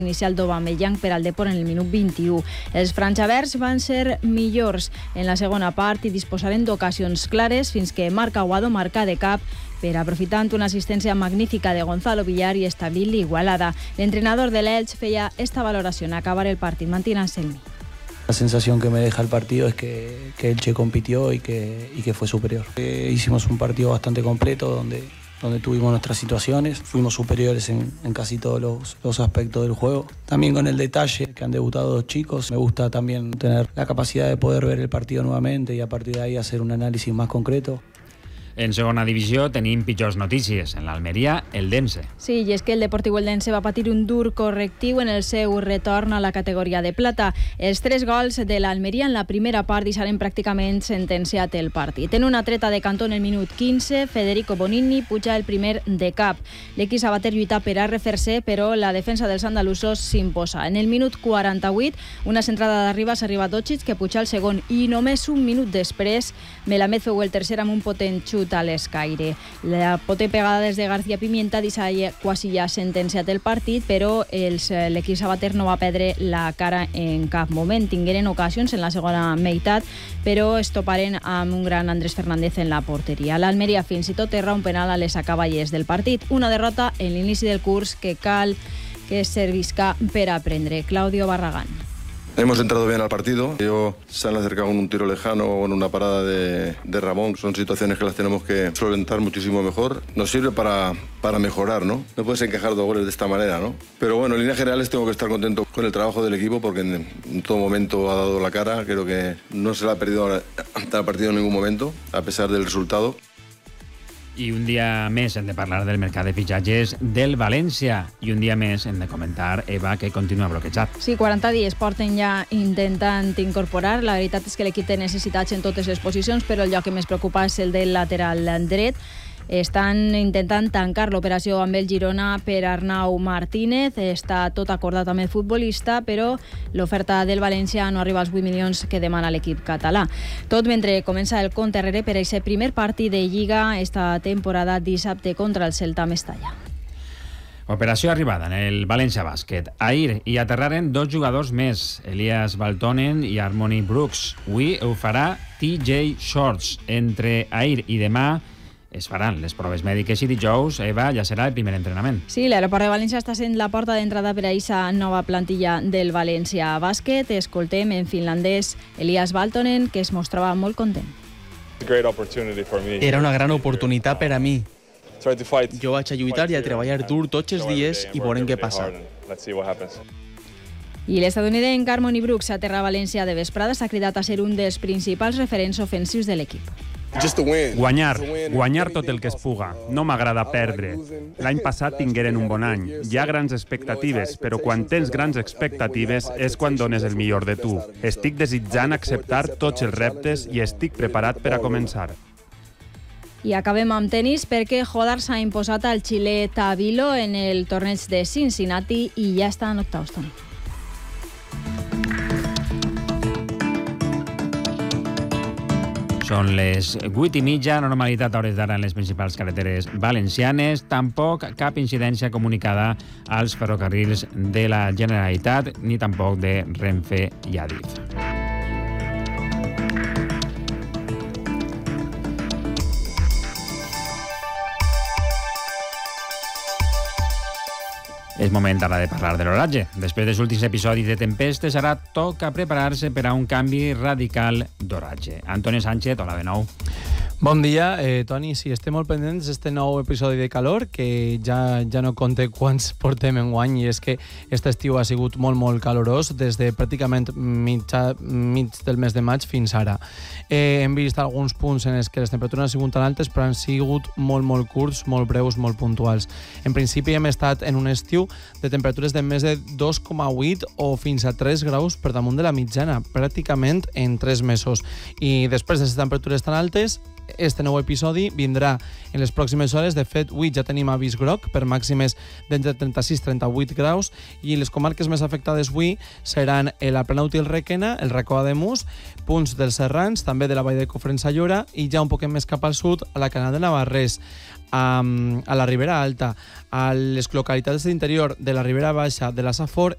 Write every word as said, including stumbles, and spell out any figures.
inicial d'Aubameyang per al Depor en el minut vint-i-u. Els franjaverds van ser millors en la segona part i disposaren d'ocasions clares fins que Marc Aguado marcà de cap per aprofitant una assistència magnífica de Gonzalo Villar i establir l'igualada. L'entrenador de l'Elx feia esta valoració en acabar el partit. Martín Anselmi. La sensación que me deja el partido es que, que Elche compitió y que, y que fue superior. Eh, hicimos un partido bastante completo donde, donde tuvimos nuestras situaciones, fuimos superiores en, en casi todos los, los aspectos del juego. También con el detalle que han debutado dos chicos, me gusta también tener la capacidad de poder ver el partido nuevamente y a partir de ahí hacer un análisis más concreto. En segona divisió tenim pitjors notícies. En l'Almeria, el Dense. Sí, i és que el Deportiu Eldense va patir un dur correctiu en el seu retorn a la categoria de plata. Els tres gols de l'Almeria en la primera part deixaren pràcticament sentenciat el partit. En una treta de cantó en el minut quinze, Federico Bonini puja el primer de cap. L'equip sabater lluita per a refer-se, però la defensa dels andalusos s'imposa. En el minut quaranta-vuit, una centrada d'arriba s'arriba a Dočić, que puja el segon, i només un minut després, Melamed feu el tercer amb un potent xut a l'escaire. La potent pegada des de García Pimienta deixa quasi ja sentenciat el partit, però l'equip sabater no va perdre la cara en cap moment. Tingueren ocasions en la segona meitat, però es toparen amb un gran Andrés Fernández en la porteria. L'Almeria fins i tot erra un penal a les acaballes del partit. Una derrota en l'inici del curs que cal que servisca per aprendre. Claudio Barragán. Hemos entrado bien al partido. Ellos se han acercado con un tiro lejano o en una parada de, de Ramón. Son situaciones que las tenemos que solventar muchísimo mejor. Nos sirve para, para mejorar, ¿no? No puedes encajar dos goles de esta manera, ¿no? Pero bueno, en líneas generales tengo que estar contento con el trabajo del equipo porque en, en todo momento ha dado la cara. Creo que no se la ha perdido hasta el partido en ningún momento, a pesar del resultado. I un dia més hem de parlar del mercat de fitxatges del València i un dia més hem de comentar, Eva, que continua bloquejat. Sí, quaranta dies porten ja intentant incorporar. La veritat és que l'equip té necessitats en totes les posicions, però el lloc que més preocupa és el del lateral dret. Estan intentant tancar l'operació amb el Girona per Arnau Martínez. Està tot acordat amb el futbolista, però l'oferta del València no arriba als vuit milions que demana l'equip català. Tot mentre comença el compte enrere per aquest primer partit de Lliga esta temporada dissabte contra el Celta Mestalla. Operació arribada en el València Bàsquet. Ahir hi aterraren dos jugadors més, Elias Valtonen i Harmony Brooks. Avui ho farà T J Shorts. Entre ahir i demà es faran les proves mèdiques i dijous, Eva, ja serà el primer entrenament. Sí, l'aeroport de València està sent la porta d'entrada per a aquesta nova plantilla del València Bàsquet. Escoltem en finlandès Elias Valtonen, que es mostrava molt content. Era una gran oportunitat per a mi. Jo vaig a lluitar i a treballar dur tots els dies i veurem què passa. I l'estadounidenc Harmony Brooks aterra a València de vesprada s'ha cridat a ser un dels principals referents ofensius de l'equip. Guanyar, guanyar tot el que es puga. No m'agrada perdre. L'any passat tingueren un bon any. Hi ha grans expectatives, però quan tens grans expectatives és quan dones el millor de tu. Estic desitjant acceptar tots els reptes i estic preparat per a començar. I acabem amb tenis perquè Hodar s'ha imposat al xilè Tabilo en el torneig de Cincinnati i ja està en octaus, Toni. Són les vuit i mitja, normalitat a hores d'ara en les principals carreteres valencianes. Tampoc cap incidència comunicada als ferrocarrils de la Generalitat, ni tampoc de Renfe i Adif. És moment ara de parlar de l'oratge. Després dels últims episodis de tempestes, ara toca preparar-se per a un canvi radical d'oratge. Antoni Sánchez, hola de nou. Bon dia, eh, Toni. Sí, estem molt pendents d'este nou episodi de calor, que ja ja no compte quants portem enguany, i és que aquest estiu ha sigut molt, molt calorós, des de pràcticament mitja, mig del mes de maig fins ara. Eh, hem vist alguns punts en els que les temperatures han sigut tan altes, però han sigut molt, molt curts, molt breus, molt puntuals. En principi hem estat en un estiu de temperatures de més de dos coma vuit o fins a tres graus per damunt de la mitjana, pràcticament en tres mesos. I després d'aquestes temperatures tan altes, este nou episodi vindrà en les pròximes hores. De fet, avui ja tenim avís groc per màximes d'entre trenta-sis i trenta-vuit graus, i les comarques més afectades avui seran la Plana Útil Requena, el Racó Ademús, punts dels Serrans, també de la Vall de Cofrents-Ayora, i ja un poc més cap al sud, a la Canal de Navarrés, a, a la Ribera Alta, a les localitats d'interior de la Ribera Baixa, de la Safor